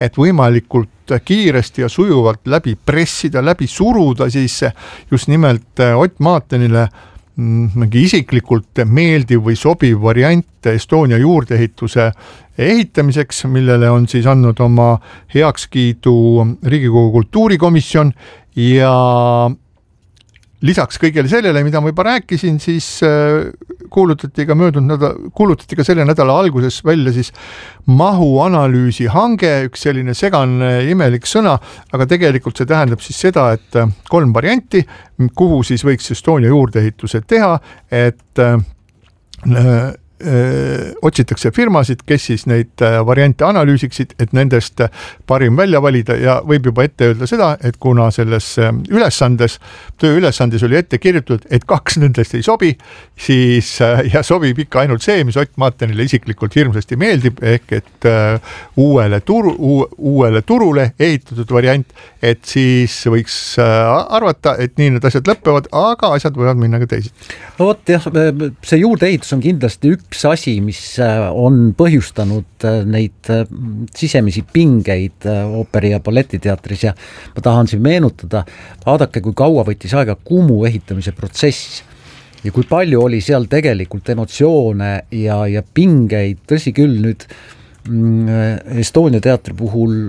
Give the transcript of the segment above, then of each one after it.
et võimalikult kiiresti ja sujuvalt läbi pressida, läbi suruda siis just nimelt Ott Maatenile mingi isiklikult meeldiv või sobiv variant Estonia juurdeehituse ehitamiseks, millele on siis andnud oma heakskiidu Riigikogu kultuurikomisjon ja lisaks kõigele sellele, mida ma juba rääkisin, siis kuulutati ka selle nädala alguses välja siis mahuanalüüsi hange, üks selline segane imelik sõna, aga tegelikult see tähendab siis seda, et 3 varianti, kuhu siis võiks Estonia juurdeehituse teha, et otsitakse firmasid, kes siis neid variante analüüsiksid, et nendest parim välja valida ja võib juba ette öelda seda, et kuna selles tööülesandes oli ette kirjutatud, et 2 nendest ei sobi, siis ja sobib ikka ainult see, mis Ott Maatenile isiklikult hirmsasti meeldib, ehk et uuele turule ehitatud variant, et siis võiks arvata, et nii need asjad lõppevad, aga asjad võivad minna ka teisiti. No vot jah, see juurdeehitus on kindlasti üks asi, mis on põhjustanud neid sisemisi pingeid ooperi- ja balletiteatris ja ma tahan siin meenutada, vaadake, kui kaua võttis aega Kumu ehitamise protsess ja kui palju oli seal tegelikult emotsioone ja pingeid, tõsi küll nüüd Estonia teatri puhul,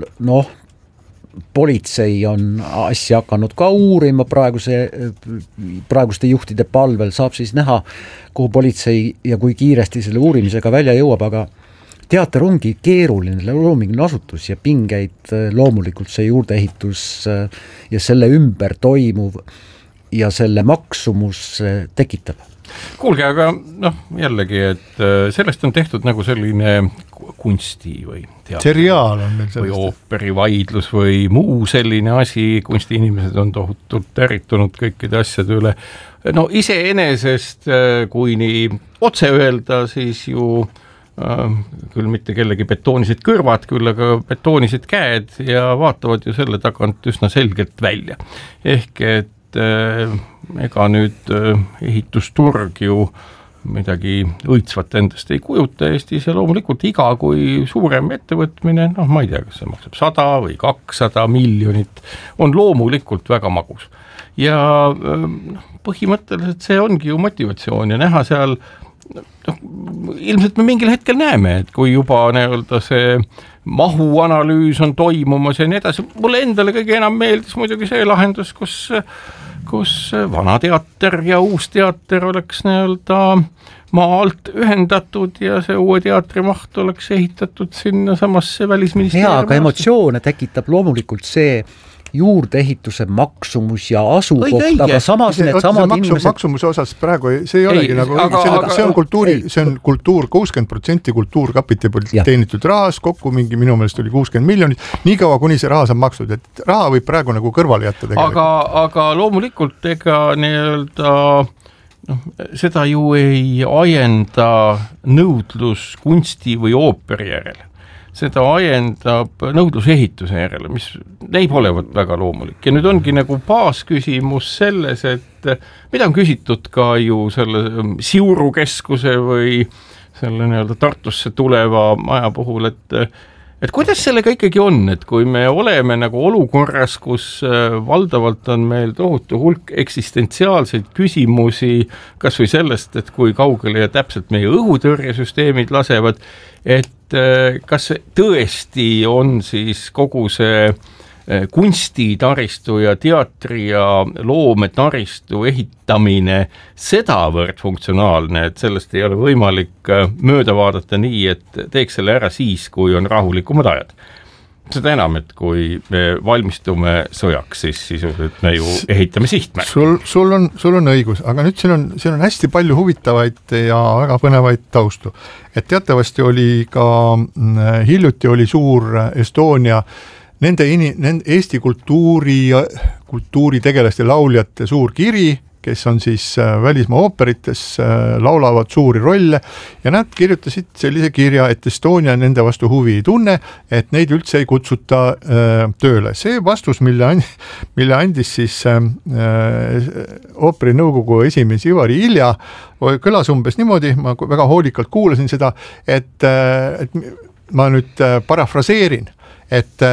politsei on asja hakanud ka uurima praeguste juhtide palvel, saab siis näha, kuhu politsei ja kui kiiresti selle uurimisega välja jõuab, aga teater ongi keeruline loominguline asutus ja pingeid loomulikult see juurdeehitus ja selle ümber toimuv ja selle maksumus tekitab. Kuulge, aga jällegi, et sellest on tehtud nagu selline kunsti või seriaal on meil või ooperivaidlus või muu selline asi, kunstiinimesed on tohutult ärritunud kõikide asjade üle. Iseenesest, kui nii otse öelda, siis ju küll mitte kellegi betoonised kõrvad, küll aga betoonised käed ja vaatavad ju selle tagant üsna selgelt välja. Ehk et ega nüüd ehitusturg ju midagi õitsvat endast ei kujuta Eestis ja loomulikult iga kui suurem ettevõtmine, ma ei tea, kas see maksab 100 või 200 miljonit, on loomulikult väga magus. Ja põhimõtteliselt see ongi ju motivatsioon ja näha seal, ilmselt me mingil hetkel näeme, et kui juba see mahuanalüüs on toimumas ja nii edasi, mulle endale kõige enam meeldis muidugi see lahendus, kus vana teater ja uus teater oleks maa alt ühendatud ja see uue teatri maht oleks ehitatud sinna samasse välisministeeriumi. Jaa, aga emotsioone tekitab loomulikult see juurdeehituse maksumus ja asukoht, aga samas need samad inimesed... Maksumuse osas praegu see ei olegi see on kultuur, 60% kultuurkapitali teenitud rahas, kokku minu meelest oli 60 miljonit, nii kaua kuni see raha saab makstud, et raha võib praegu nagu kõrvale jätta tegelikult. Aga loomulikult ega seda ju ei ajenda nõudlus kunsti või ooperi järele. Seda ajendab nõudlusehituse järele, mis neib olevat väga loomulik. Ja nüüd ongi nagu baasküsimus selles, et mida on küsitud ka ju selle Siurukeskuse või selle Tartusse tuleva maja puhul, et kuidas sellega ikkagi on, et kui me oleme nagu olukorras, kus valdavalt on meil tohutu hulk eksistentsiaalseid küsimusi, kas või sellest, et kui kaugele ja täpselt meie õhutõrjesüsteemid lasevad, et kas tõesti on siis kogu see kunstitaristu ja teatri ja loometaristu ehitamine sedavõrd funktsionaalne, et sellest ei ole võimalik mööda vaadata nii, et teeks selle ära siis, kui on rahulikumad ajad. Seda enam, et kui me valmistume sõjaks, siis sisuliselt me ju ehitame sihtmärk. Sul on õigus, aga nüüd siin on hästi palju huvitavaid ja väga põnevaid taustu. Et teatavasti oli ka hiljuti oli suur Estonia nende Eesti kultuuritegelaste lauljate suur kiri, kes on siis välismaa ooperites, laulavad suuri rolle ja nad kirjutasid sellise kirja, et Estonia nende vastu huvi ei tunne, et neid üldse ei kutsuta tööle. See vastus, mille andis siis ooperi nõukogu esimees Ivari Ilja, kõlas umbes niimoodi, ma väga hoolikalt kuulasin seda, et ma nüüd parafraseerin, et